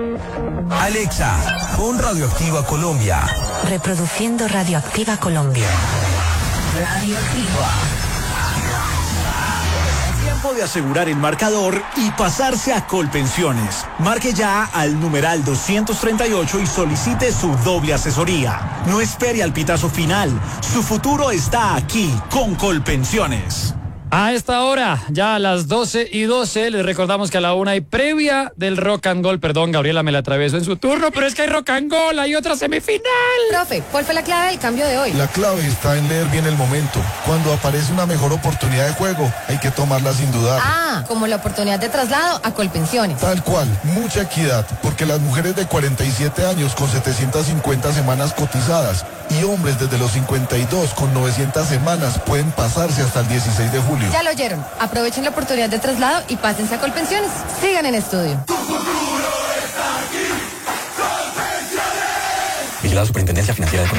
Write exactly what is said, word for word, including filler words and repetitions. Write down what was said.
Alexa, pon Radioactiva Colombia. Reproduciendo Radioactiva Colombia. Radioactiva. Tiempo de asegurar el marcador y pasarse a Colpensiones. Marque ya al numeral doscientos treinta y ocho y solicite su doble asesoría. No espere al pitazo final. Su futuro está aquí con Colpensiones. A esta hora, ya a las doce y doce, les recordamos que a la una hay previa del Rock and Gold. Perdón, Gabriela, me la atravesó en su turno, pero es que hay Rock and Gold, hay otra semifinal. Profe, ¿cuál fue la clave del cambio de hoy? La clave está en leer bien el momento. Cuando aparece una mejor oportunidad de juego, hay que tomarla sin dudar. Ah, como la oportunidad de traslado a Colpensiones. Tal cual, mucha equidad, porque las mujeres de cuarenta y siete años con setecientas cincuenta semanas cotizadas y hombres desde los cincuenta y dos con novecientas semanas pueden pasarse hasta el dieciséis de julio. Ya lo oyeron. Aprovechen la oportunidad de traslado y pásense a Colpensiones. Sigan en estudio. Vigilada Superintendencia Financiera de Colombia.